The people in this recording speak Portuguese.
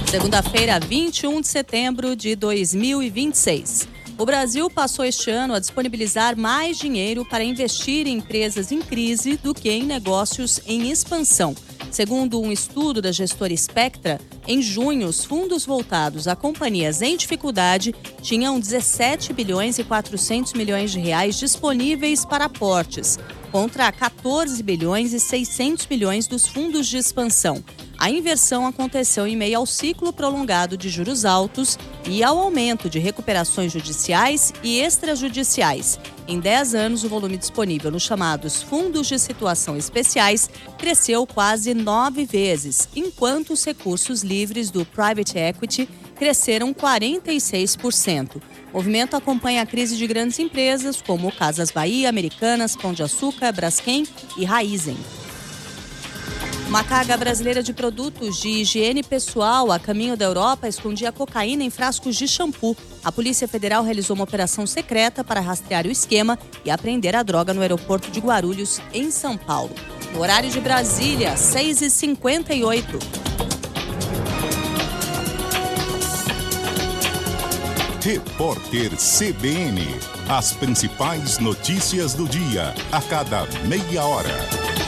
Segunda-feira, 21 de setembro de 2026. O Brasil passou este ano a disponibilizar mais dinheiro para investir em empresas em crise do que em negócios em expansão. Segundo um estudo da gestora Spectra, em junho, os fundos voltados a companhias em dificuldade tinham 17 bilhões e 400 milhões de reais disponíveis para aportes, contra 14 bilhões e 600 milhões dos fundos de expansão. A inversão aconteceu em meio ao ciclo prolongado de juros altos e ao aumento de recuperações judiciais e extrajudiciais. Em 10 anos, o volume disponível nos chamados fundos de situação especiais cresceu quase 9 vezes, enquanto os recursos livres do private equity cresceram 46%. O movimento acompanha a crise de grandes empresas como Casas Bahia, Americanas, Pão de Açúcar, Braskem e Raizen. Uma carga brasileira de produtos de higiene pessoal a caminho da Europa escondia cocaína em frascos de shampoo. A Polícia Federal realizou uma operação secreta para rastrear o esquema e apreender a droga no aeroporto de Guarulhos, em São Paulo. No horário de Brasília, 6h58. Repórter CBN. As principais notícias do dia, a cada meia hora.